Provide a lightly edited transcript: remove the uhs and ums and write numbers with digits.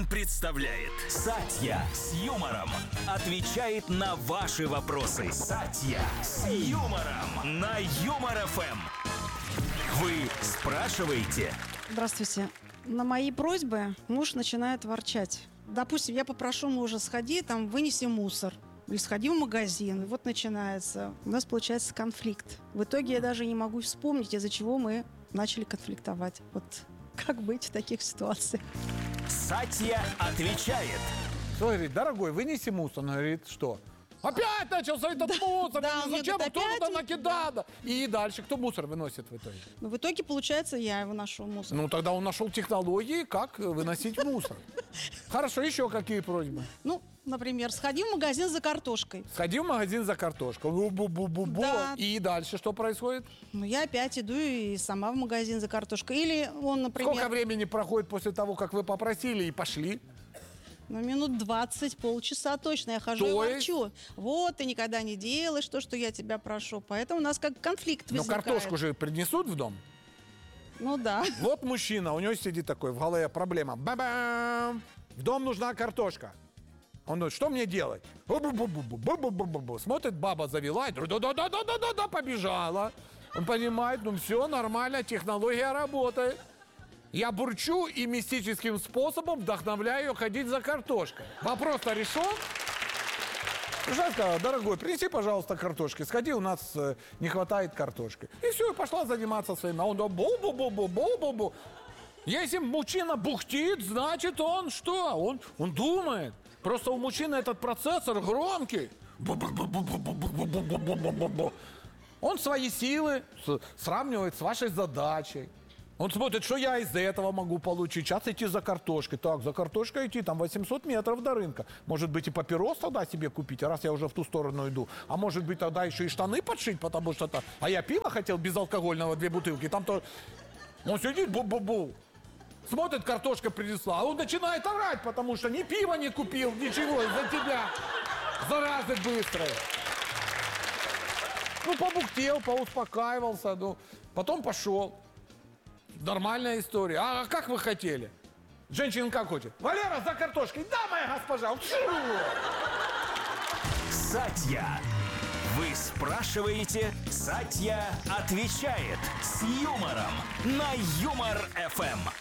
представляет Сатья с юмором. Отвечает на ваши вопросы. Сатья с юмором на Юмор ФМ. Вы спрашиваете? Здравствуйте. На мои просьбы муж начинает ворчать. Допустим, я попрошу мужа: сходи, вынеси мусор. Или сходи в магазин. И вот начинается. У нас получается конфликт. В итоге я даже не могу вспомнить, из-за чего мы начали конфликтовать. Вот как быть в таких ситуациях? Сатья отвечает. Что говорит: дорогой, вынеси мусор. Он говорит: что? Опять начался этот мусор. Да, Зачем? опять Кто туда накидал? И дальше кто мусор выносит в итоге? В итоге, получается, я его ношу мусор. Тогда он нашел технологии, как выносить мусор. Хорошо, еще какие просьбы? Например, сходи в магазин за картошкой. Сходи в магазин за картошкой. Бу-бу-бу-бу-бу. Да. И дальше что происходит? Я опять иду и сама в магазин за картошкой. Или он, например... Сколько времени проходит после того, как вы попросили и пошли? Минут 20, полчаса точно. Я хожу и ворчу. Вот, ты никогда не делаешь то, что я тебя прошу. Поэтому у нас как конфликт возникает. Но картошку же принесут в дом? Да. Вот мужчина, у него сидит такой, в голове проблема. Ба-бам! В дом нужна картошка. Он говорит: что мне делать? Бу-бу-бу-бу-бу-бу-бу-бу. Смотрит, баба завела, и да-да-да-да-да-да, побежала. Он понимает, все нормально, технология работает. Я бурчу и мистическим способом вдохновляю ее ходить за картошкой. Вопрос-то решен. Жена сказала: дорогой, принеси, пожалуйста, картошки. Сходи, у нас не хватает картошки. И все, и пошла заниматься своим. А он бу-бу-бу-бу-бу-бу-бу. Если мужчина бухтит, значит он что? Он думает. Просто у мужчины этот процессор громкий. Он свои силы сравнивает с вашей задачей. Он смотрит, что я из этого могу получить. Сейчас идти за картошкой. Так, за картошкой идти, 800 метров до рынка. Может быть, и папирос тогда себе купить, раз я уже в ту сторону иду. А может быть, тогда еще и штаны подшить, потому что... А я пиво хотел безалкогольного, 2 бутылки. Там-то... Он сидит, бу-бу-бу. Смотрит, картошка принесла. А он начинает орать, потому что ни пива не купил, ничего из-за тебя. Заразы быстрые. Побухтел, поуспокаивался. Потом пошел. Нормальная история. А как вы хотели? Женщина как хочет? Валера, за картошкой. Да, моя госпожа. Сатья. Вы спрашиваете, Сатья отвечает с юмором на Юмор ФМ.